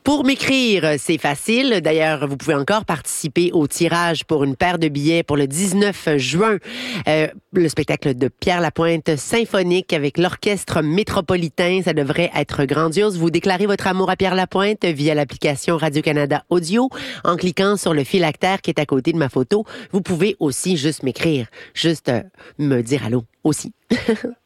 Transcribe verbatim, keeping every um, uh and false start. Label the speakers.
Speaker 1: Pour m'écrire, c'est facile. D'ailleurs, vous pouvez encore participer au tirage pour une paire de billets pour le dix-neuf juin. Euh, le spectacle de Pierre Lapointe symphonique avec l'Orchestre métropolitain. Ça devrait être grandiose. Vous déclarez votre amour à Pierre Lapointe via l'application Radio-Canada Audio en cliquant sur le phylactère qui est à côté de ma photo. Vous pouvez aussi juste m'écrire, juste euh, me dire allô aussi.